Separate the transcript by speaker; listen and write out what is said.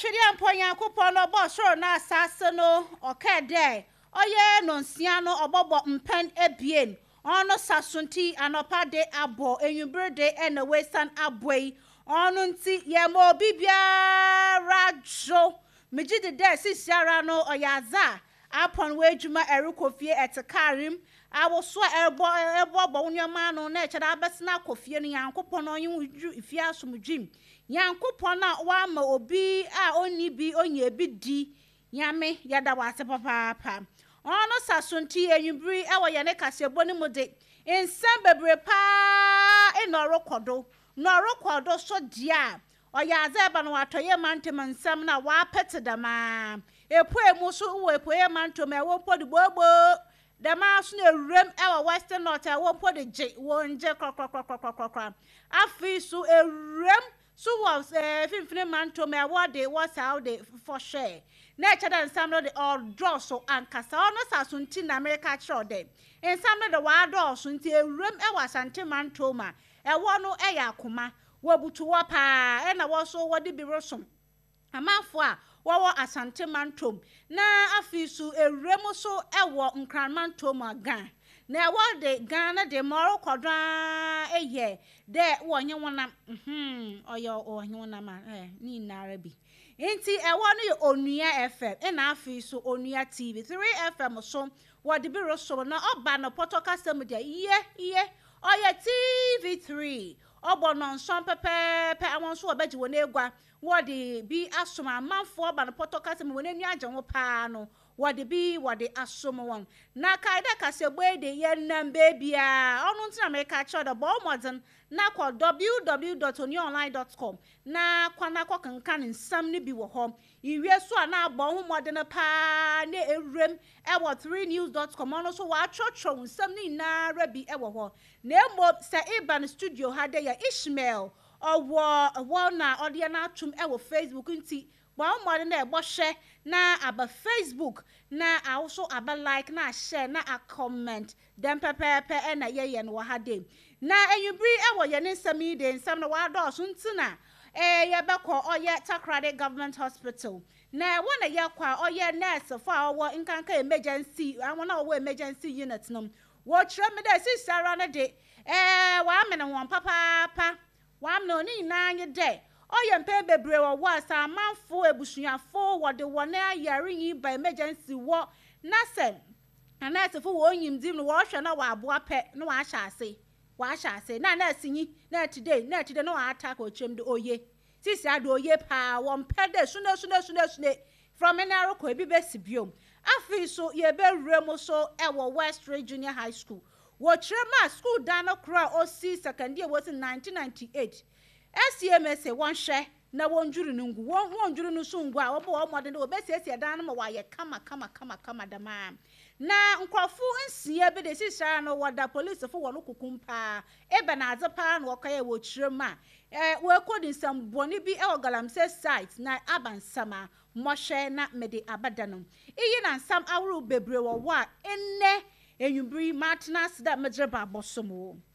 Speaker 1: twiri amponya kupon no bo soro na asase no okede oye nonsia no obobo mpen ebien ono sasunti anopa de abo enwubre de ena wesan aboi ono nti ye mo bibia rajo mejide de sisiara no oyaza apon wejuma erukofie etekarim awoso ebo nyoma no na echada abesina kofie no yankopon no yu ifie asomdwim yankopon na wa ma obi a oni bi onye bi di yame yada wase papa ono sasunti enwubri ewo ye ne kasebo ni mode ensem bebre pa enorokodo norokodo so dia oyaza eba no watoye mantem nsem na wa petedama epoemu so wo epoye mantom e wo podi bobo dama so na erem ewa western north e wo podi je wo nje krokrokrokrokrokra afi so erem so was finfine mantom e wo de was how de for share na echada nsam no de all draw so ankasa ono sasunti na America chro de nsam no de wa draw so nti erem ewa sante mantoma e wo no e yakoma wobutu wo pa e na wo so wo de bi rosom amafo a wo asante mantom na afisu erem so ewo nkran mantom agan na wo de Ghana de moro kodwa eye de wo nye wona oyo onye wona ma ni nara bi enti ewo no onua FM na afisu onua TV 3 FM so wo de bi rosom na oba no potoka semudia iye oye TV3 obo non son pepe awon so obaji wona egwa wodi bi asom amanfo oba no potoka sem wona nu agye wo pa no wodi asom won na kaida kasebo de yenam bebia onu ntina America chodo bo modern na kwa www.onionline.com na kwana kwa kankan nsam ne bi wo ho iwie so na agbo ho modern pa na erem ewo 3news.com ono so wa chocho nsam ni na rabi ewo ho na emo se iban studio hade ya Ishmael owo na ode na atum ewo Facebook nti ba modern na ebo hye na aba Facebook na also aba like na share na a comment dem pepe na ye no hade na enwubri ewo ye nsam de nsam na wa do so ntina ye beko oye Takrade Government Hospital na wona ye kwa oye nurse fa owo nkanka emergency awona owo emergency unit no wo kire me de sisara na de wa mene won papa wa mene oni na anye de oye mpe bebre wo asa amanfo ebusuafo wo de wona ayare yi by emergency wo na se nurse fo wo nyimdim no wo hwe na wa aboa pe na wa ahya ase na nurse yi na today no attack o chem de oye sisi ado oye pa wo mpe de sune from enaro ko ebi besi biom afi so ye be remo so ewo West Ray Junior High School wo chirema school dano kra oc second year was in 1998 SCMS won hwe na wonjuru nungu wonjuru no so ngu a wo modern obesiesie dan no ma ye kama dama na nkrofo nsia be de sisara no wada police fo wono kukumpa ebe na azepa na wokaye wo chirema we kodi some boni bi e Galamsey site na abansama mohwe na mede abadano iyi na nsam awuru bebre wo wa enne enwubri matnas da medreba bosomo